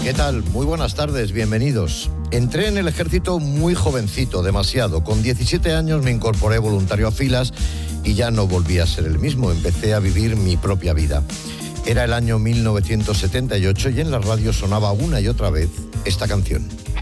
¿Qué tal? Muy buenas tardes, bienvenidos. Entré en el ejército muy jovencito, demasiado. Con 17 años me incorporé voluntario a filas y ya no volví a ser el mismo. Empecé a vivir mi propia vida. Era el año 1978 y en la radio sonaba una y otra vez esta canción.